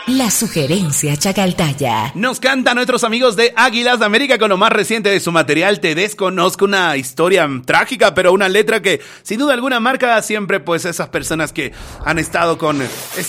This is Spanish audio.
La sugerencia Chacaltaya. Nos cantan nuestros amigos de Águilas de América con lo más reciente de su material, Te Desconozco, una historia trágica, pero una letra que sin duda alguna marca siempre pues esas personas que han estado con